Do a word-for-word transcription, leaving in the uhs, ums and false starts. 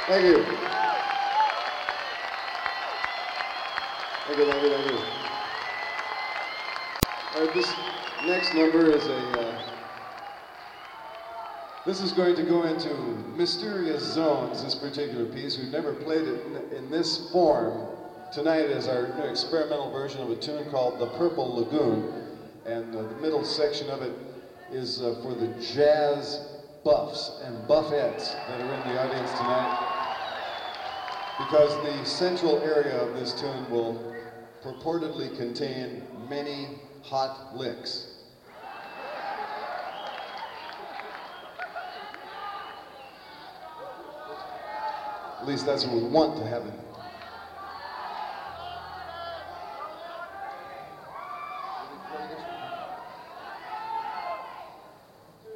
Thank you. Thank you, thank you, thank you. All right, this next number is a, uh, this is going to go into Mysterious Zones, this particular piece. We've never played it in, in this form. Tonight is our new experimental version of a tune called The Purple Lagoon. And uh, the middle section of it is uh, for the jazz buffs and buffettes that are in the audience tonight. Because the central area of this tune will purportedly contain many hot licks. At least that's what we want to have